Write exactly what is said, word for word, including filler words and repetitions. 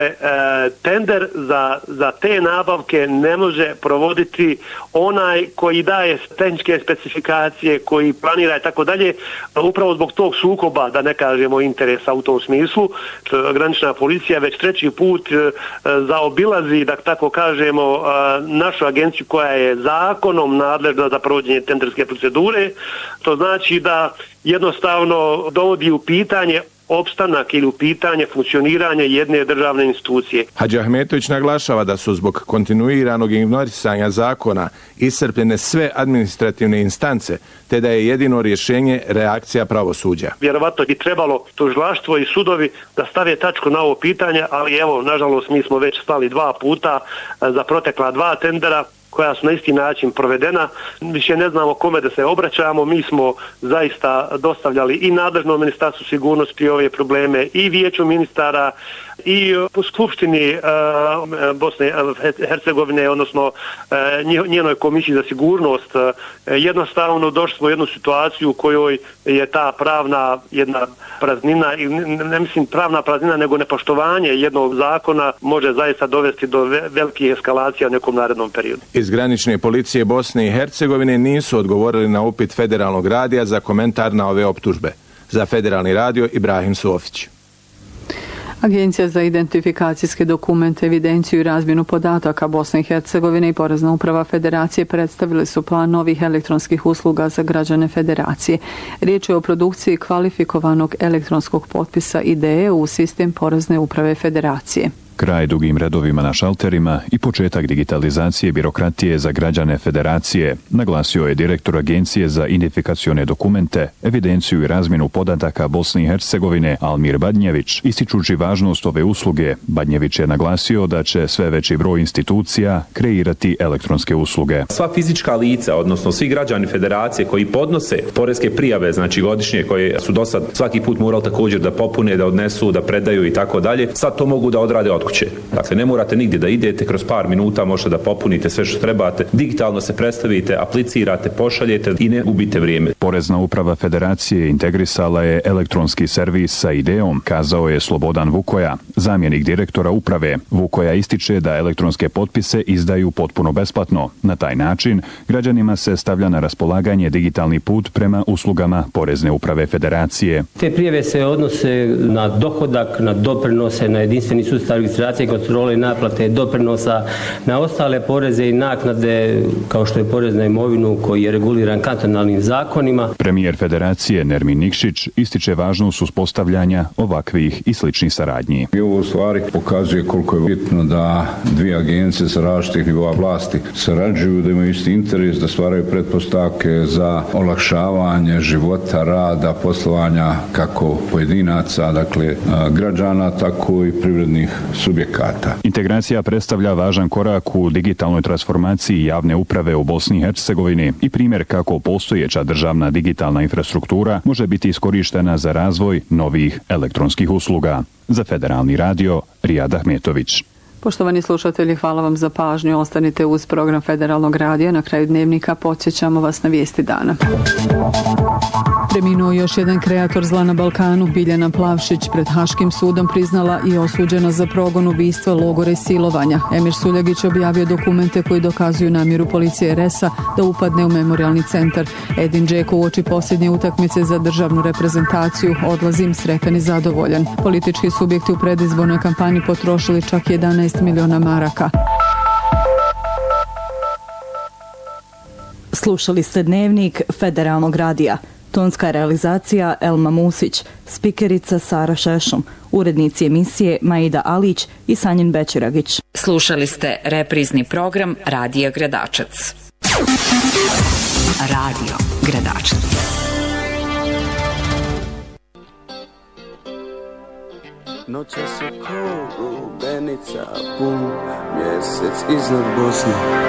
Tender za, za te nabavke ne može provoditi onaj koji daje tehničke specifikacije, koji planira i tako dalje, upravo zbog tog sukoba, da ne kažemo interesa u tom smislu. Granična policija već treći put zaobilazi, da tako kažemo, našu agenciju koja je zakonom nadležna za provođenje tenderske procedure. To znači da jednostavno dovodi u pitanje opstanak ili u pitanje funkcioniranja jedne državne institucije. Hadži Ahmetović naglašava da su zbog kontinuiranog ignorisanja zakona iscrpljene sve administrativne instance, te da je jedino rješenje reakcija pravosuđa. Vjerovatno bi trebalo tužilaštvo i sudovi da stave tačku na ovo pitanje, ali evo, nažalost, mi smo već stali dva puta za protekla dva tendera koja su na isti način provedena. Više ne znamo kome da se obraćamo. Mi smo zaista dostavljali i nadležnom ministarstvu sigurnosti ove probleme, i vijeću ministara, i u Skupštini uh, Bosne i Hercegovine, odnosno uh, njenoj komisiji za sigurnost. Uh, jednostavno došli smo u jednu situaciju u kojoj je ta pravna jedna praznina, i ne, ne mislim pravna praznina, nego nepoštovanje jednog zakona može zaista dovesti do ve- velikih eskalacija u nekom narednom periodu. Iz granične policije Bosne i Hercegovine nisu odgovorili na upit Federalnog radija za komentar na ove optužbe. Za Federalni radio Ibrahim Sofić. Agencija za identifikacijske dokumente, evidenciju i razmjenu podataka Bosne i Hercegovine i Porezna uprava Federacije predstavili su plan novih elektronskih usluga za građane Federacije. Riječ je o produkciji kvalifikovanog elektronskog potpisa I D E u sistem Porezne uprave Federacije. Kraj dugim redovima na šalterima i početak digitalizacije birokratije za građane Federacije, naglasio je direktor Agencije za identifikacione dokumente, evidenciju i razmjenu podataka Bosne i Hercegovine Almir Badnjević. Ističući važnost ove usluge, Badnjević je naglasio da će sve veći broj institucija kreirati elektronske usluge. Sva fizička lica, odnosno svi građani Federacije koji podnose poreske prijave, znači godišnje, koje su do sad svaki put morali također da popune, da odnesu, da predaju i tako dalje, sad to mogu da odrade od kuće. Dakle, ne morate nigdje da idete, kroz par minuta možete da popunite sve što trebate, digitalno se predstavite, aplicirate, pošaljete i ne gubite vrijeme. Porezna uprava Federacije integrisala je elektronski servis sa idejom, kazao je Slobodan Vukoja, zamjenik direktora uprave. Vukoja ističe da elektronske potpise izdaju potpuno besplatno. Na taj način građanima se stavlja na raspolaganje digitalni put prema uslugama Porezne uprave Federacije. Te prijave se odnose na dohodak, na doprinose, na jedinstveni sustav registracije, kontrole i naplate doprinosa, na ostale poreze i naknade kao što je porez na imovinu koji je reguliran kantonalnim zakonima. Premijer Federacije Nermin Nikšić ističe važnost uspostavljanja ovakvih i sličnih saradnji. I ovo u stvari pokazuje koliko je bitno da dvije agencije sa različitih nivoa vlasti sarađuju, da imaju isti interes, da stvaraju pretpostavke za olakšavanje života, rada, poslovanja kako pojedinaca, dakle građana, tako i privrednih subjekata. Integracija predstavlja važan korak u digitalnoj transformaciji javne uprave u Bosni i Hercegovini i primjer kako postojeća državna digitalna infrastruktura može biti iskorištena za razvoj novih elektronskih usluga. Za Federalni radio, Rijad Ahmetović. Poštovani slušatelji, hvala vam za pažnju. Ostanite uz program Federalnog radija. Na kraju dnevnika podsjećamo vas na vijesti dana. Preminuo još jedan kreator zla na Balkanu. Biljana Plavšić pred Haškim sudom priznala i osuđena za progon ubistva, logora i silovanja. Emir Suljagić objavio dokumente koji dokazuju namjeru policije R E S-a da upadne u memorialni centar. Edin Džeko uoči posljednje utakmice za državnu reprezentaciju odlazim sretan i zadovoljan. Politički subjekti u predizbornoj kampanji potrošili čak jedanaest miliona maraka. Slušali ste dnevnik Federalnog radija. Tonska realizacija Elma Musić, spikerica Sara Šešum, urednici emisije Maida Alić i Sanjin Bećiragić. Slušali ste reprizni program Radija Gradačac. Radio Gradačac. Noća se ko lubenica, pun mjesec iznad Bosne.